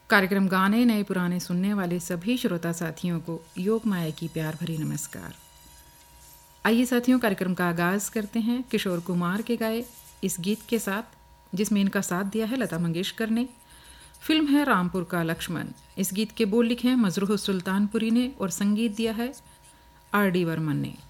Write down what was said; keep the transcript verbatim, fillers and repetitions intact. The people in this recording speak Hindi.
कार्यक्रम गाने नए पुराने सुनने वाले सभी श्रोता साथियों को योग माया की प्यार भरी नमस्कार। आइए साथियों, कार्यक्रम का आगाज करते हैं किशोर कुमार के गाए इस गीत के साथ, जिसमें इनका साथ दिया है लता मंगेशकर ने। फिल्म है रामपुर का लक्ष्मण। इस गीत के बोल लिखे हैं मजरूह सुल्तानपुरी ने और संगीत दिया है आर डी वर्मन ने।